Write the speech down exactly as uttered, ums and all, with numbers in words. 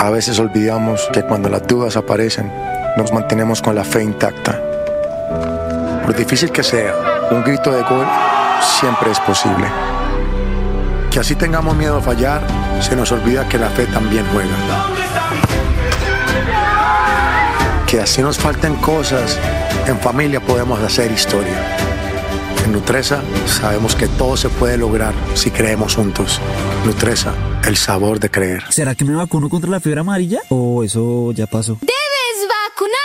A veces olvidamos que cuando las dudas aparecen, nos mantenemos con la fe intacta. Por difícil que sea, un grito de gol siempre es posible. Que así tengamos miedo a fallar, se nos olvida que la fe también juega. Que así nos falten cosas, en familia podemos hacer historia. En Nutresa sabemos que todo se puede lograr si creemos juntos. Nutresa, el sabor de creer. ¿Será que me vacuno contra la fiebre amarilla? ¿O eso ya pasó?